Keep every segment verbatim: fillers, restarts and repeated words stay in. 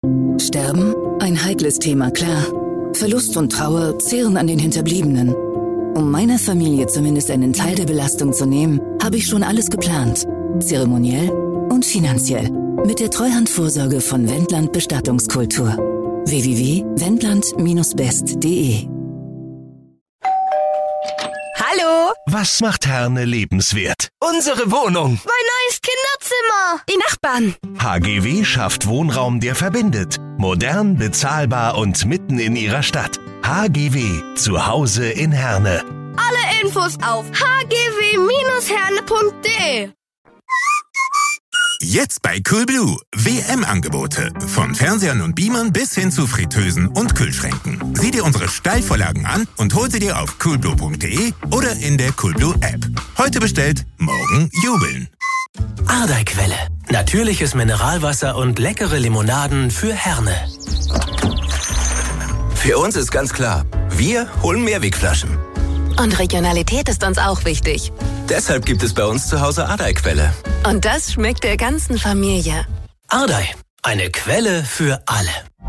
Sterben? Ein heikles Thema, klar. Verlust und Trauer zehren an den Hinterbliebenen. Um meiner Familie zumindest einen Teil der Belastung zu nehmen, habe ich schon alles geplant. Zeremoniell und finanziell. Mit der Treuhandvorsorge von Wendland Bestattungskultur. w w w punkt wendland Bindestrich best punkt de Hallo? Was macht Herne lebenswert? Unsere Wohnung. Mein neues Kinderzimmer. Die Nachbarn. H G W schafft Wohnraum, der verbindet. Modern, bezahlbar und mitten in ihrer Stadt. H G W. Zu Hause in Herne. Alle Infos auf h g w Bindestrich herne punkt de. Jetzt bei Coolblue. W M-Angebote. Von Fernsehern und Beamern bis hin zu Fritteusen und Kühlschränken. Sieh dir unsere Steilvorlagen an und hol sie dir auf coolblue punkt de oder in der Coolblue-App. Heute bestellt, morgen jubeln. Ardeiquelle. Natürliches Mineralwasser und leckere Limonaden für Herne. Für uns ist ganz klar, wir holen Mehrwegflaschen. Und Regionalität ist uns auch wichtig. Deshalb gibt es bei uns zu Hause Ardeiquelle. Und das schmeckt der ganzen Familie. Ardei, eine Quelle für alle.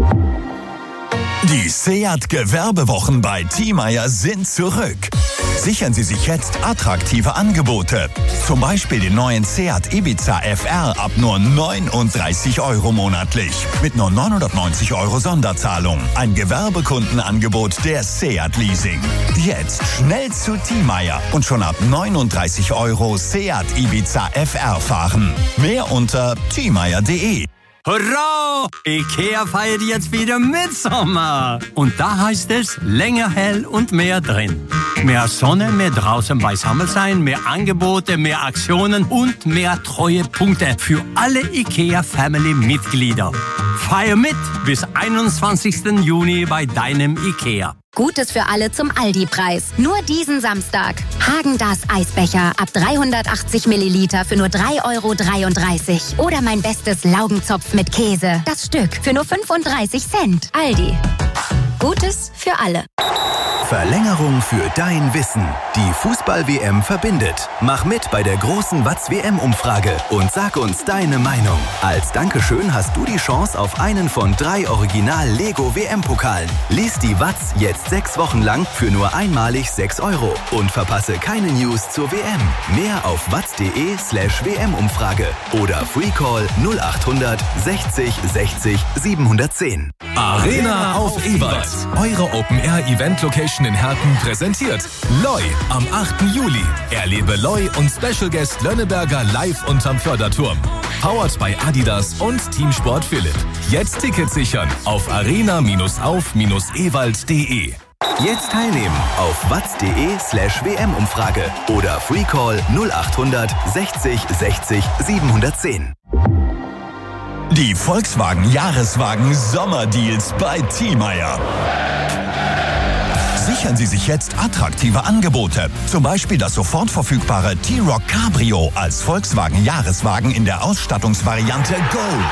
Die Seat Gewerbewochen bei Thiemeyer sind zurück. Sichern Sie sich jetzt attraktive Angebote. Zum Beispiel den neuen Seat Ibiza F R ab nur neununddreißig Euro monatlich. Mit nur neunhundertneunzig Euro Sonderzahlung. Ein Gewerbekundenangebot der Seat Leasing. Jetzt schnell zu Thiemeyer und schon ab neununddreißig Euro Seat Ibiza F R fahren. Mehr unter thiemeyer punkt de. Hurra! IKEA feiert jetzt wieder Mitsommer. Und da heißt es länger hell und mehr drin. Mehr Sonne, mehr draußen beisammen sein, mehr Angebote, mehr Aktionen und mehr Treuepunkte für alle IKEA-Family-Mitglieder. Feier mit bis einundzwanzigsten Juni bei deinem IKEA. Gutes für alle zum Aldi-Preis. Nur diesen Samstag. Häagen-Dazs Eisbecher ab dreihundertachtzig Milliliter für nur drei Euro dreiunddreißig. Oder mein bestes Laugenzopf mit Käse. Das Stück für nur fünfunddreißig Cent. Aldi. Gutes für alle. Verlängerung für dein Wissen. Die Fußball-W M verbindet. Mach mit bei der großen Watz-W M-Umfrage und sag uns deine Meinung. Als Dankeschön hast du die Chance auf einen von drei Original-Lego-W M-Pokalen. Lies die Watz jetzt sechs Wochen lang für nur einmalig sechs Euro. Und verpasse keine News zur W M. Mehr auf watz.de slash W M-Umfrage oder Freecall null achthundert sechzig sechzig siebenhundertzehn. Arena auf Ewald. Eure Open-Air-Event-Location in Herten präsentiert L O I am achten Juli. Erlebe L O I und Special Guest Lönneberger live unterm Förderturm. Powered by Adidas und Teamsport Philipp. Jetzt Tickets sichern auf arena auf ewald punkt de. Jetzt teilnehmen auf watz.de slash W M-Umfrage oder Freecall null achthundert sechzig sechzig siebenhundertzehn. Die Volkswagen Jahreswagen Sommerdeals bei Thiemeyer. Sichern Sie sich jetzt attraktive Angebote. Zum Beispiel das sofort verfügbare T-Roc Cabrio als Volkswagen Jahreswagen in der Ausstattungsvariante Gold.